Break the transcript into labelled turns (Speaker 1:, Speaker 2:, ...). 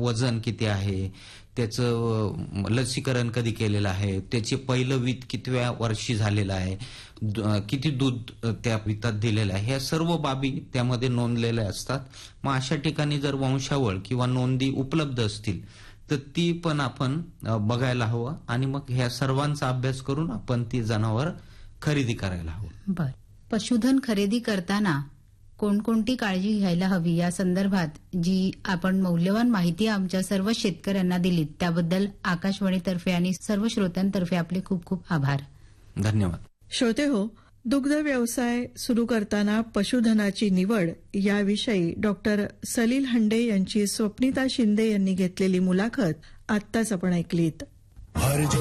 Speaker 1: वजन किती आहे, त्याचं लसीकरण कधी केलेलं आहे, त्याचे पहिलं वीत कितव्या वर्षी झालेलं आहे, किती दूध त्या वितात दिलेलं आहे, ह्या सर्व बाबी त्यामध्ये नोंदलेल्या असतात. मग अशा ठिकाणी जर वंशावळ किंवा नोंदी उपलब्ध असतील तर ती पण आपण बघायला हवं आणि मग ह्या सर्वांचा अभ्यास करून आपण ती जनावर खरेदी करायला हवं.
Speaker 2: बर. पशुधन खरेदी करताना कोणकोणती काळजी घ्यायला हवी या संदर्भात जी आपण मौल्यवान माहिती आमच्या सर्व शेतकऱ्यांना दिलीत त्याबद्दल आकाशवाणीतर्फे आणि सर्व श्रोत्यांतर्फे आपले खूप खूप आभार.
Speaker 1: धन्यवाद.
Speaker 3: श्रोते हो, दुग्ध व्यवसाय सुरू करताना पशुधनाची निवड याविषयी डॉक्टर सलील हंडे यांची स्वप्निता शिंदे यांनी घेतलेली मुलाखत आत्ताच आपण ऐकलीत.